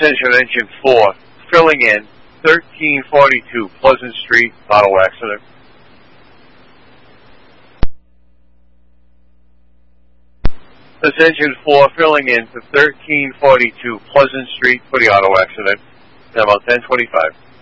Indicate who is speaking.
Speaker 1: Attention engine 4, filling in 1342 Pleasant Street, auto accident. This engine 4 filling in to 1342 Pleasant Street for the auto accident. About 10:25.